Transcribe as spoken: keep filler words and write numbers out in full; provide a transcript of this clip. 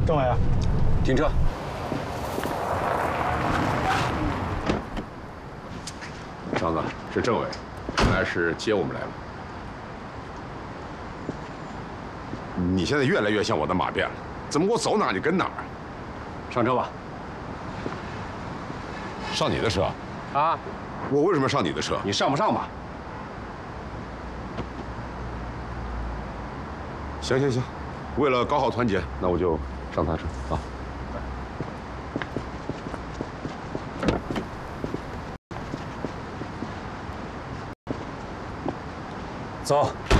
政委， 停车。 张子，是政委，原来是接我们来了。你现在越来越像我的马便了，怎么我走哪你跟哪儿？ 上车吧。 上你的车？ 啊？ 我为什么上你的车？ 你上不上吧？ 行行行，为了搞好团结，那我就上他车啊。 走。